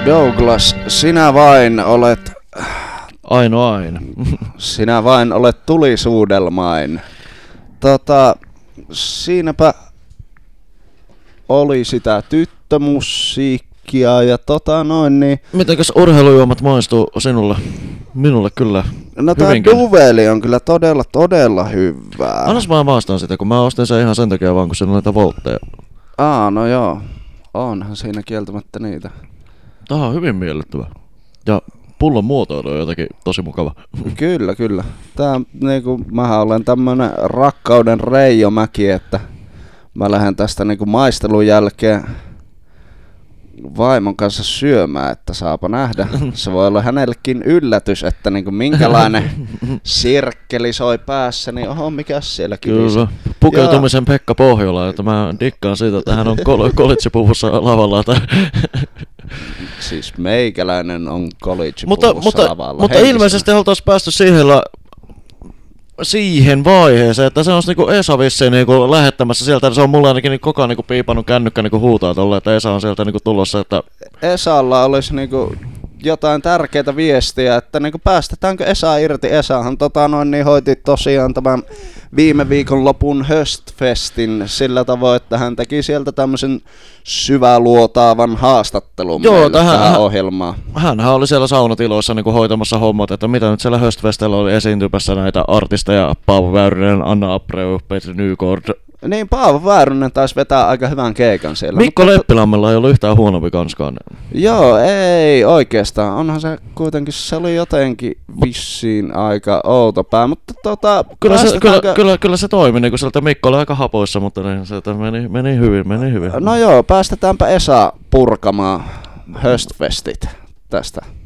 Douglas, sinä vain olet... Ainoain. Sinä vain olet tulisuudelmain. Siinäpä oli sitä tyttömusiikkia ja niin... Mitenkäs urheilujuomat maistuu sinulle? Minulle kyllä No tää hyvinkin. duveli on kyllä todella hyvää. Annas mä maastan sitä, kun mä ostin sen ihan sen takia vaan, kun siinä on näitä voltteja. No joo. Onhan siinä kieltämättä niitä. Tää on hyvin miellyttävä. Ja pullon muotoilu on jotenkin tosi mukava. Kyllä. Tää niinku, mähän olen tämmönen rakkauden Reijomäki, että mä lähden tästä niinku maistelun jälkeen vaimon kanssa syömään, että saapa nähdä. Se voi olla hänellekin yllätys, että niinku minkälainen sirkkeli soi päässä, niin oho, mikäs siellä kilisi. Kyllä. Pukeutumisen Pekka Pohjola, että mä dikkaan siitä, että hän on kolitsipuvussa lavalla. Siis meikäläinen on kolitsipuvussa lavalla. Mutta ilmeisesti oltaisiin päästy siihen vaiheeseen, että se on niinku Esa vissiin niinku lähettämässä sieltä, se on mulle ainakin niin koko ajan niinku piipannut kännykkä niinku huutaa tolle, että Esa on sieltä niinku tulossa, että Esalla olisi niinku jotain tärkeitä viestiä, että niinku päästetäänkö Esa irti. Esahan niin hoiti tosiaan tämän viime viikon lopun Höstfestin sillä tavoin, että hän teki sieltä tämmöisen syväluotaavan haastattelun tähän ohjelmaan. Hänhän oli siellä saunatiloissa niinku hoitamassa hommat, että mitä nyt siellä Höstfestellä oli esiintymässä näitä artisteja, Paavo Väyrynen, Anna Abreu, Petri Nykord. Niin, Paavo Väyrynen taisi vetää aika hyvän keikan siellä. Mikko Leppilammella ei ollut yhtään huonompi kanskaan. Joo, ei oikeastaan. Onhan se kuitenkin, se oli jotenkin vissiin aika outo pää, mutta Kyllä se toimi, niin kuin sieltä Mikko oli aika hapoissa, mutta niin, sieltä meni hyvin. No joo, päästetäänpä Esa purkamaan Höstfestit tästä.